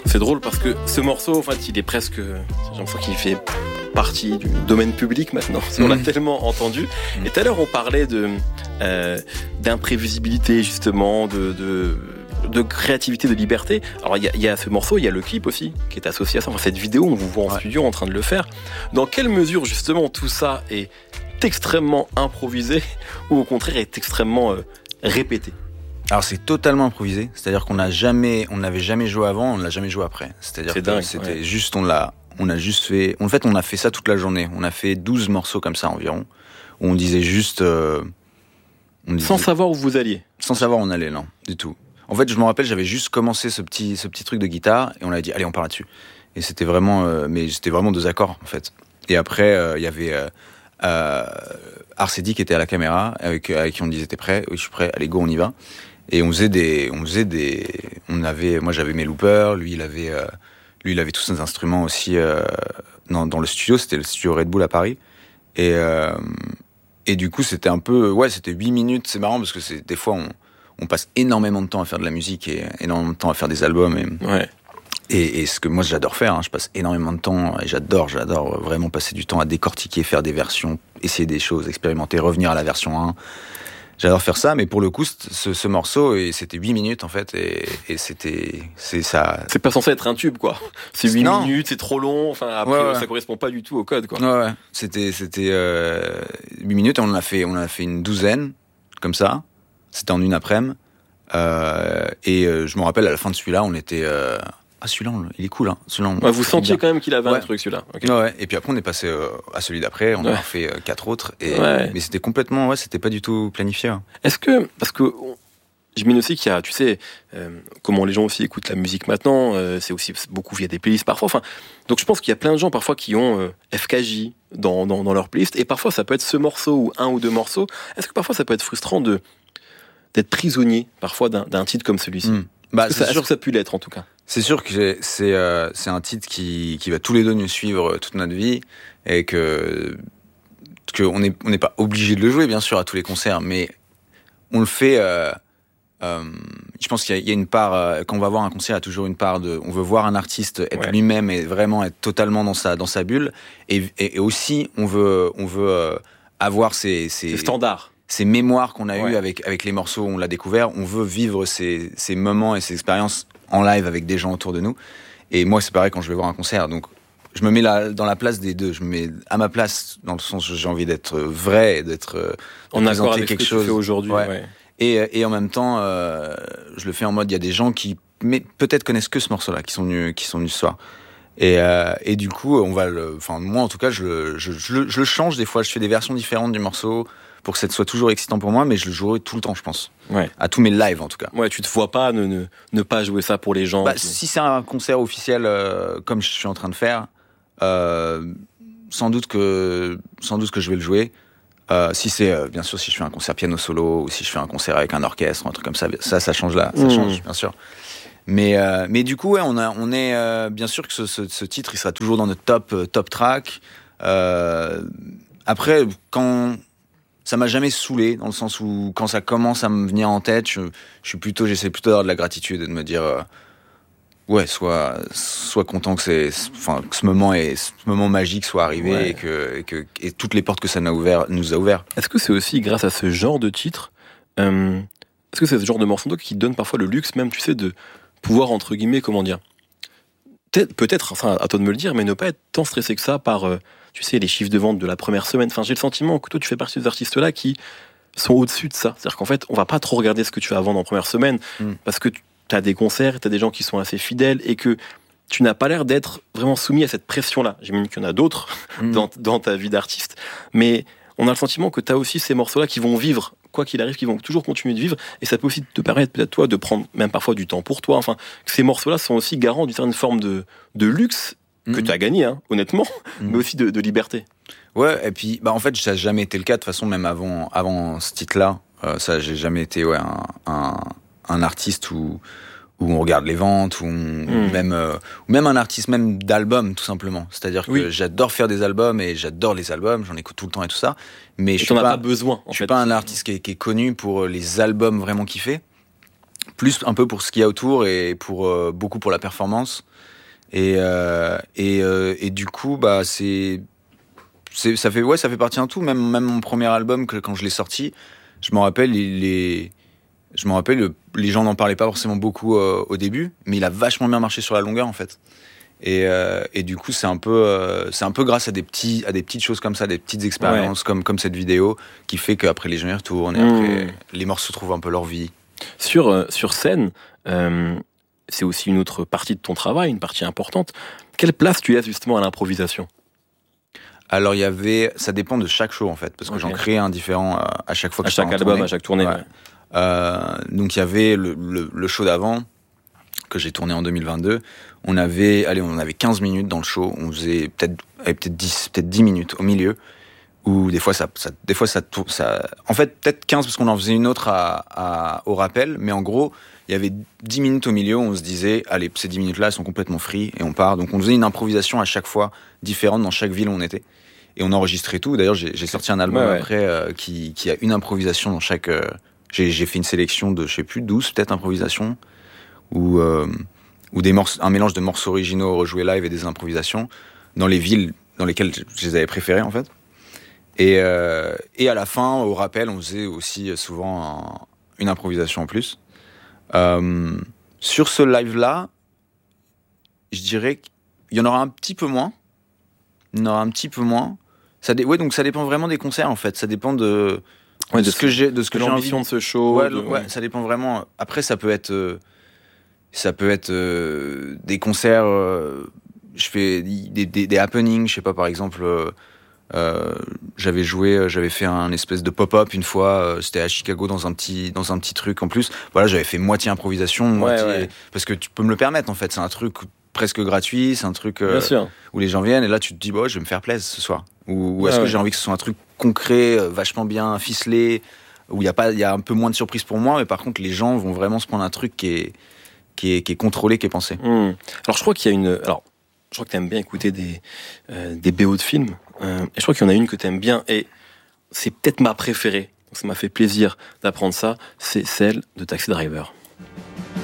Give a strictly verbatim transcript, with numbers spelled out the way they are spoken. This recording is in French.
C'est drôle parce que ce morceau, en fait, il est presque, j'ai l'impression qu'il fait partie du domaine public maintenant. Mmh. On l'a tellement entendu. Mmh. Et tout à l'heure, on parlait de euh, d'imprévisibilité justement, de, de de créativité, de liberté. Alors il y, y a ce morceau, il y a le clip aussi qui est associé à ça. Enfin, cette vidéo, on vous voit en ouais. studio en train de le faire. Dans quelle mesure justement tout ça est extrêmement improvisé ou au contraire est extrêmement euh, répété? Alors c'est totalement improvisé, c'est-à-dire qu'on n'a jamais, on n'avait jamais joué avant, on l'a jamais joué après. C'est-à-dire c'est que dingue, c'était ouais. juste, on l'a, on a juste fait. En fait, on a fait ça toute la journée. On a fait douze morceaux comme ça environ, où on disait juste. Euh, on disait, sans savoir où vous alliez. Sans savoir où on allait, non, du tout. En fait, je me rappelle, j'avais juste commencé ce petit, ce petit truc de guitare et on a dit, allez, on part là-dessus. Et c'était vraiment, euh, mais c'était vraiment deux accords en fait. Et après, il euh, y avait euh, euh, Arcedi qui était à la caméra, avec, avec qui on disait, t'es prêt? Oui, je suis prêt. Allez, go, on y va. Et on faisait des, on faisait des, on avait, moi j'avais mes loopers, lui il avait, euh, lui il avait tous ses instruments aussi euh, dans, dans le studio, c'était le studio Red Bull à Paris. Et euh, et du coup c'était un peu, ouais, c'était huit minutes. C'est marrant parce que c'est des fois on, on passe énormément de temps à faire de la musique et énormément de temps à faire des albums. Et, ouais. et, et ce que moi j'adore faire, hein, je passe énormément de temps et j'adore, j'adore vraiment passer du temps à décortiquer, faire des versions, essayer des choses, expérimenter, revenir à la version un. J'adore faire ça, mais pour le coup, ce, ce morceau, et c'était huit minutes en fait, et, et c'était, c'est ça. C'est pas censé être un tube, quoi. C'est huit minutes, c'est trop long. Enfin, après, ouais, ouais. ça correspond pas du tout au code, quoi. Ouais, ouais. C'était, c'était euh, huit minutes, et on en a fait, on en a fait une douzaine, comme ça. C'était en une après-midi, euh, et euh, je me rappelle à la fin de celui-là, on était. Euh, Ah, celui-là, il est cool, hein. Celui-là, ouais, vous sentiez quand même qu'il avait ouais. un truc, celui-là. Okay. Ouais, et puis après, on est passé euh, à celui d'après, on ouais. en a fait euh, quatre autres, et, ouais. mais c'était complètement, ouais, c'était pas du tout planifié. Hein. Est-ce que, parce que, j'imagine aussi qu'il y a, tu sais, euh, comment les gens aussi écoutent la musique maintenant, euh, c'est aussi beaucoup via des playlists parfois, enfin, donc je pense qu'il y a plein de gens parfois qui ont euh, F K J dans, dans, dans leur playlist, et parfois ça peut être ce morceau ou un ou deux morceaux. Est-ce que parfois ça peut être frustrant de, d'être prisonnier, parfois, d'un, d'un titre comme celui-ci? mmh. Bah, est-ce, que ça, est-ce que ça a pu l'être, en tout cas? C'est sûr que c'est euh, c'est un titre qui qui va tous les deux nous suivre toute notre vie et que que on n'est on n'est pas obligé de le jouer bien sûr à tous les concerts, mais on le fait. Euh, euh, je pense qu'il y a, il y a une part euh, quand on va voir un concert, il y a toujours une part de on veut voir un artiste être ouais. lui-même et vraiment être totalement dans sa dans sa bulle et, et, et aussi on veut on veut euh, avoir ces ces standards. Ces mémoires qu'on a ouais. eues avec avec les morceaux où on l'a découvert, on veut vivre ces ces moments et ces expériences en live avec des gens autour de nous. Et moi, c'est pareil quand je vais voir un concert. Donc, je me mets là, dans la place des deux. Je me mets à ma place, dans le sens où j'ai envie d'être vrai, d'être de en accord avec quelque ce que chose. Tu fais aujourd'hui. Ouais. Ouais. Et, et en même temps, euh, je le fais en mode, il y a des gens qui mais, peut-être connaissent que ce morceau-là, qui sont venus, qui sont venus ce soir. Et, euh, et du coup, on va le, enfin, moi, en tout cas, je, je, je, je le change des fois. Je fais des versions différentes du morceau pour que ça soit toujours excitant pour moi, mais je le jouerai tout le temps, je pense. Ouais. À tous mes lives, en tout cas. Ouais, tu te vois pas ne, ne, ne pas jouer ça pour les gens. Bah, qui... Si c'est un concert officiel, euh, comme je suis en train de faire, euh, sans doute que, sans doute que je vais le jouer. Euh, si c'est, euh, bien sûr, si je fais un concert piano solo, ou si je fais un concert avec un orchestre, un truc comme ça, ça, ça change là, ça mmh. change, bien sûr. Mais, euh, mais du coup, ouais, on a, on est, euh, bien sûr que ce, ce, ce titre, il sera toujours dans notre top, euh, top track. Euh, après, quand, ça m'a jamais saoulé, dans le sens où, quand ça commence à me venir en tête, je, je suis plutôt, j'essaie plutôt d'avoir de la gratitude et de me dire, euh, ouais, sois, sois content que c'est, enfin, que ce moment est, ce moment magique soit arrivé ouais. et que, et que, et toutes les portes que ça nous a ouvert, nous a ouvert. Est-ce que c'est aussi grâce à ce genre de titre, euh, est-ce que c'est ce genre de morceau qui donne parfois le luxe même, tu sais, de pouvoir, entre guillemets, comment dire, peut-être, peut-être, enfin, à toi de me le dire, mais ne pas être tant stressé que ça par, euh, tu sais, les chiffres de vente de la première semaine. Enfin, j'ai le sentiment que toi, tu fais partie de ces artistes-là qui sont au-dessus de ça. C'est-à-dire qu'en fait, on va pas trop regarder ce que tu vas vendre en première semaine, mm. parce que tu as des concerts, tu as des gens qui sont assez fidèles, et que tu n'as pas l'air d'être vraiment soumis à cette pression-là. J'imagine qu'il y en a d'autres mm. dans, dans ta vie d'artiste, mais on a le sentiment que tu as aussi ces morceaux-là qui vont vivre, quoi qu'il arrive, qui vont toujours continuer de vivre, et ça peut aussi te permettre, peut-être toi, de prendre même parfois du temps pour toi. Enfin, que ces morceaux-là sont aussi garants d'une certaine forme de, de luxe, que mmh. tu as gagné, hein, honnêtement, mmh. mais aussi de, de liberté. Ouais, et puis, bah, en fait, ça n'a jamais été le cas, de toute façon, même avant, avant ce titre-là. Euh, ça, j'ai jamais été ouais, un, un, un artiste où, où on regarde les ventes, où on, mmh. même, euh, ou même un artiste même d'album, tout simplement. C'est-à-dire que oui. j'adore faire des albums, et j'adore les albums, j'en écoute tout le temps et tout ça. Mais et je suis pas, pas besoin, en je fait. suis pas un artiste qui est, qui est connu pour les albums vraiment kiffés. plus un peu pour ce qu'il y a autour et pour euh, beaucoup pour la performance. Et euh, et, euh, et du coup, bah c'est, c'est ça fait ouais ça fait partie d'un tout. Même même mon premier album que quand je l'ai sorti, je m'en rappelle, il est je me rappelle, les gens n'en parlaient pas forcément beaucoup euh, au début, mais il a vachement bien marché sur la longueur en fait. Et, euh, et du coup, c'est un peu, euh, c'est un peu grâce à des petits, à des petites choses comme ça, des petites expériences ouais. comme comme cette vidéo, qui fait qu'après les gens y retournent et mmh. après les morceaux trouvent un peu leur vie. Sur euh, sur scène, euh, c'est aussi une autre partie de ton travail, une partie importante. Quelle place tu laisses justement à l'improvisation ? Alors il y avait, ça dépend de chaque show en fait, parce que okay. j'en crée un différent euh, à chaque fois que à je chaque album, tournée. à chaque tournée. Ouais. Ouais. Euh, donc il y avait le, le, le show d'avant que j'ai tourné en deux mille vingt-deux. On avait, allez, on avait quinze minutes dans le show. On faisait peut-être, peut-être dix, peut-être dix minutes au milieu. Ou des fois ça, ça des fois ça, ça, en fait peut-être quinze parce qu'on en faisait une autre à, à, au rappel. Mais en gros, il y avait dix minutes au milieu. Où on se disait, allez, ces dix minutes-là, elles sont complètement free et on part. Donc on faisait une improvisation à chaque fois différente dans chaque ville où on était. Et on enregistrait tout. D'ailleurs, j'ai, j'ai sorti un album ouais, après ouais. Euh, qui, qui a une improvisation dans chaque. Euh, J'ai, j'ai fait une sélection de, je sais plus, douze peut-être improvisations, ou, euh, ou des morceaux, un mélange de morceaux originaux rejoués live et des improvisations dans les villes dans lesquelles je les avais préférées en fait. Et, euh, et à la fin, au rappel, on faisait aussi souvent un, une improvisation en plus. Euh, sur ce live-là, je dirais qu'il y en aura un petit peu moins. Il y en aura un petit peu moins. Ça dé- ouais, donc ça dépend vraiment des concerts en fait. Ça dépend de Ouais, de, de ce que j'ai, de ce que j'ai l'ambition envie de ce show. Ouais, de... ouais, ça dépend vraiment. Après, ça peut être, euh, ça peut être euh, des concerts. Euh, je fais des, des, des happenings. Je sais pas, par exemple, euh, euh, j'avais joué, j'avais fait un espèce de pop-up une fois. Euh, c'était à Chicago dans un petit, dans un petit truc en plus. Voilà, j'avais fait moitié improvisation, ouais, moitié ouais. parce que tu peux me le permettre en fait. C'est un truc presque gratuit, c'est un truc euh, où les gens viennent et là tu te dis bon, je vais me faire plaisir ce soir. Ou, ou est-ce ah, que ouais. j'ai envie que ce soit un truc concret, euh, vachement bien ficelé, où il y a pas, il y a un peu moins de surprise pour moi, mais par contre les gens vont vraiment se prendre un truc qui est, qui est, qui est contrôlé, qui est pensé. Mmh. Alors je crois qu'il y a une, alors je crois que t'aimes bien écouter des, euh, des B O de films, euh, et je crois qu'il y en a une que t'aimes bien et c'est peut-être ma préférée. Donc ça m'a fait plaisir d'apprendre ça, c'est celle de Taxi Driver.